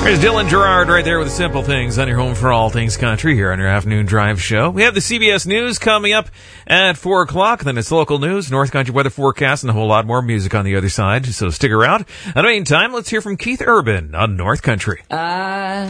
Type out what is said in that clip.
There's Dylan Gerard right there with the Simple Things on your home for all things country here on your afternoon drive show. We have the CBS News coming up at 4 o'clock. Then it's local news, North Country weather forecast, and a whole lot more music on the other side. So stick around. In the meantime, let's hear from Keith Urban on North Country.